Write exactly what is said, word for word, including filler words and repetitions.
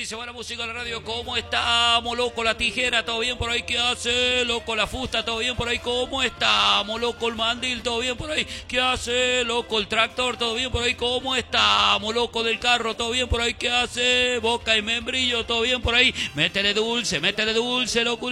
y se va la música a la radio. ¿Cómo estamos, loco? La tijera, ¿todo bien por ahí? ¿Qué hace, loco? La fusta, ¿todo bien por ahí? ¿Cómo estamos, loco? El mandil, ¿todo bien por ahí? ¿Qué hace, loco? El tractor, ¿todo bien por ahí? ¿Cómo estamos, loco? Del carro, ¿todo bien por ahí? ¿Qué hace? Boca y membrillo, ¿todo bien por ahí? Métele dulce, métele dulce, loco.